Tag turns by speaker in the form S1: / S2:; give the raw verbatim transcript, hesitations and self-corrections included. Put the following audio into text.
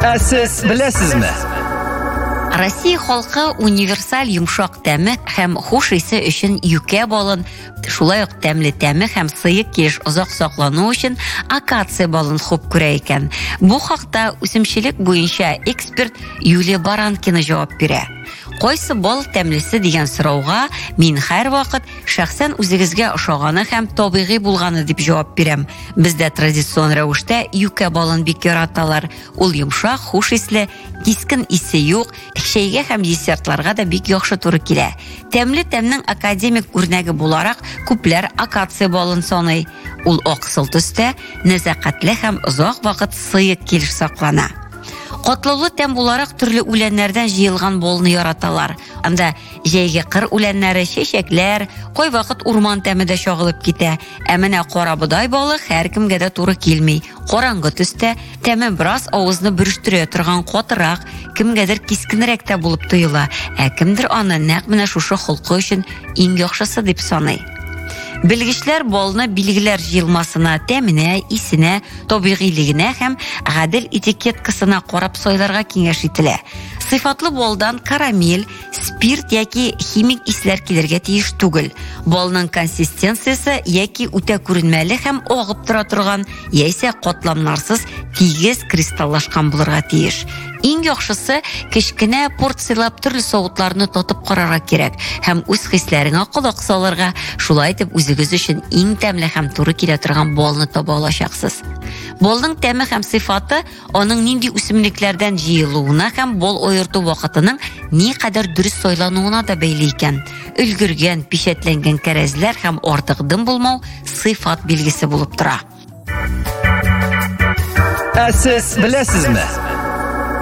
S1: Ә сез беләсезме?
S2: Россия халкы универсаль йомшак тәме һәм хуш исе өчен юкә балын, шулай ук тәмле тәме һәм сыек килеш озак саклану өчен акация балын хуп күрә икән. Бу хакта үсемчелек буенча эксперт Юлия Баранкина җавап бирә. Кайсы бал тәмлесе дигән сорауга мин һәр вакыт шәхсән үзегезгә ошаганы һәм табигый булганы дип җавап бирәм. Бездә традицион рәвештә юкә балын бик яраталар. Ул йомшак, хуш исле, кискен исе юк, чәйгә һәм десертларга да бик яхшы туры килә. Тәмле тәмнең академик үрнәге буларак күпләр акация балын саный. Ул аксыл төстә, нәзакәтле һәм озак вакыт сыек килеш саклана. Катлаулы тәм буларак төрле үләннәрдән җыелган балны яраталар. Анда җәйге кыр үләннәре, чәчәкләр, кай вакыт урман тәме дә чагылып китә. Ә менә кара бодай балы һәркемгә дә туры килми. Караңгы төстә, тәме бераз авызны бөрештерә торган катырак, кемгәдер кискенрәк тә булып тоела. Ә кемдер аны нәкъ менә шушы холкы өчен иң яхшысы дип саный. Белгечләр балны билгеләр җыелмасына, тәменә, исенә, табигыйлыгына һәм гадел этикеткасына карап сайларга киңәш ителә. Сыйфатлы балдан карамель, спирт яки химик исләр килергә тиеш түгел. Балның консистенциясе яки үтә күренмәле һәм агып тора торган, яисә катламнарсыз тигез кристаллашкан булырга тиеш. Иң яхшысы кечкенә порциялап төрле савытларны татып карарга кирәк һәм үз хисләреңә кулак салырга, шулай итеп үзегез өчен иң тәмле һәм туры килә торган балны таба алачаксыз. Балның тәме һәм сыйфаты аның нинди үсемлекләрдән җыелуына һәм бал аерту вакытының ни кадәр дөрес сайлануына да бәйле икән. Өлгергән, пичәтләнгән кәрәзләр һәм артык дым булмау сыйфат билгесе булып тора.
S1: Ә сез беләсезме?